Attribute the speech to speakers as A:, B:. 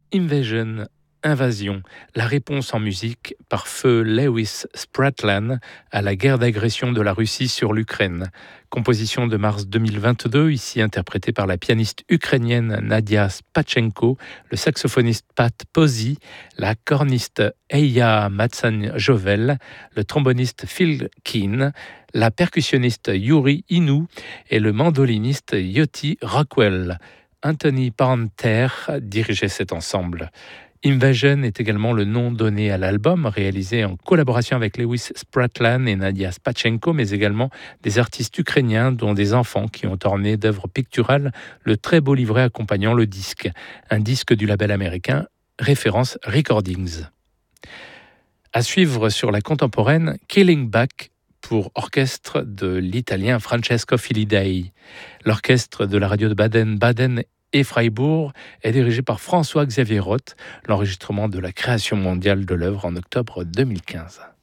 A: Invasion, Invasion, la réponse en musique par feu Lewis Spratlan à la guerre d'agression de la Russie sur l'Ukraine. Composition de mars 2022, ici interprétée par la pianiste ukrainienne Nadia Spatchenko, le saxophoniste Pat Posey, la corniste Eya Matsan-Jovel, le tromboniste Phil Keane, la percussionniste Yuri Inu et le mandoliniste Yoti Rockwell. Anthony Parenter dirigeait cet ensemble. Invasion est également le nom donné à l'album, réalisé en collaboration avec Lewis Spratlan et Nadia Spatchenko, mais également des artistes ukrainiens, dont des enfants qui ont orné d'œuvres picturales le très beau livret accompagnant le disque, un disque du label américain Référence Recordings. À suivre sur la contemporaine, Killing Back pour orchestre de l'italien Francesco Filidei. L'orchestre de la radio de Baden-Baden et Freiburg est dirigé par François-Xavier Roth, l'enregistrement de la création mondiale de l'œuvre en octobre 2015.